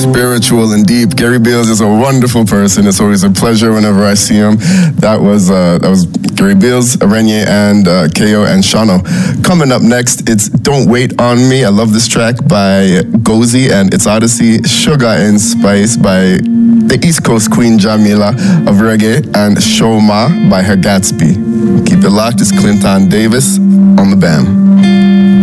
spiritual and deep. Gary Beals is a wonderful person. It's always a pleasure whenever I see him. That was Gary Beals, Renye, and KO and Shano. Coming up next, it's Don't Wait on Me. I love this track by Gozi and It's Odyssey. Sugar and Spice by the East Coast Queen Jamila of reggae, and Shoma by Her Gatsby. Keep it locked. It's Clinton Davis on the BAM.